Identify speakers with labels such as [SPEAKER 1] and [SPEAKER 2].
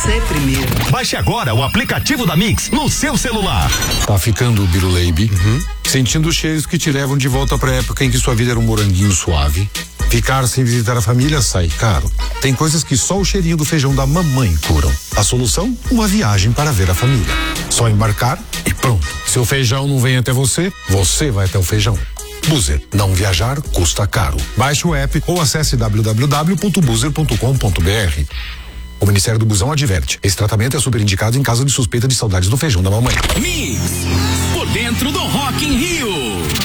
[SPEAKER 1] você primeiro.
[SPEAKER 2] Baixe agora o aplicativo da Mix no seu celular.
[SPEAKER 3] Tá ficando biruleibe? Sentindo os cheiros que te levam de volta pra época em que sua vida era um moranguinho suave? Ficar sem visitar a família sai caro. Tem coisas que só o cheirinho do feijão da mamãe curam. A solução? Uma viagem para ver a família. Só embarcar e pronto. Se o feijão não vem até você, você vai até o feijão. Buzer, não viajar custa caro. Baixe o app ou acesse www.buzer.com.br. O Ministério do Busão adverte: esse tratamento é super indicado em caso de suspeita de saudades do feijão da mamãe.
[SPEAKER 4] Mix, por dentro do Rock in Rio.